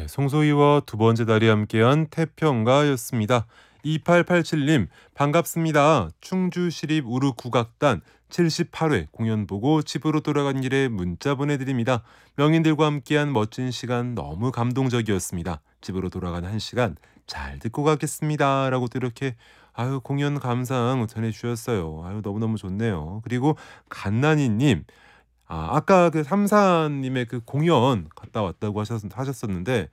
네, 송소희와 두 번째 달이 함께한 태평가였습니다. 2887님, 반갑습니다. 충주시립 우르국악단 78회 공연 보고 집으로 돌아간 길에 문자 보내드립니다. 명인들과 함께한 멋진 시간 너무 감동적이었습니다. 집으로 돌아가는 한 시간 잘 듣고 가겠습니다. 라고 또 이렇게 공연 감상 전해주셨어요. 너무너무 좋네요. 그리고 갓나니님, 아까 그 삼사님의 그 공연 갔다 왔다고 하셨었는데